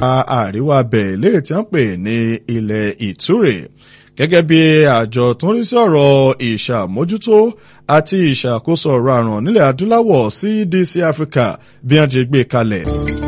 àríwá bẹ̀ẹ́lẹ̀ tí wọ́n pè ní ilẹ̀ Ìtúrè gẹ́gẹ́ bí àjọ tó ń rí sí ọ̀rọ̀ ìṣàmójútó àti ìṣàkóso ọ̀rọ̀ àrùn nílẹ̀ adúláwọ̀ CDC Africa bí wọ́n ti gbé kalẹ̀.